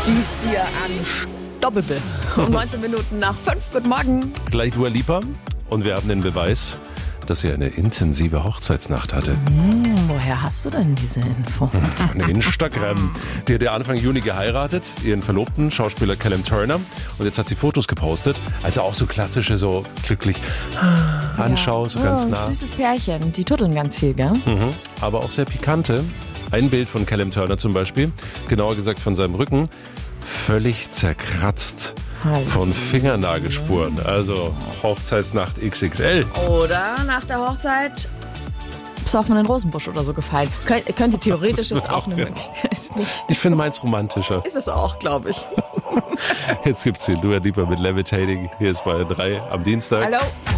Dies hier Unstoppable. Um 19 Minuten nach 5. Guten Morgen. Gleich Dua Lipa und wir haben den Beweis, dass sie eine intensive Hochzeitsnacht hatte. Woher hast du denn diese Info? Von Instagram. Die hat ja Anfang Juni geheiratet, ihren Verlobten, Schauspieler Callum Turner. Und jetzt hat sie Fotos gepostet. Also auch so klassische, so glücklich Anschau, so ganz nah. Süßes Pärchen. Die tuddeln ganz viel, gell? Aber auch sehr pikante. Ein Bild von Callum Turner zum Beispiel, genauer gesagt von seinem Rücken, völlig zerkratzt von Fingernagelspuren. Also Hochzeitsnacht XXL. Oder nach der Hochzeit besoffen in den Rosenbusch oder so gefallen. Könnte theoretisch jetzt auch eine Möglichkeit sein. Ich finde meins romantischer. Ist es auch, glaube ich. Jetzt gibt's hier Dua Lipa mit Levitating. Hier ist bei 3 am Dienstag. Hallo.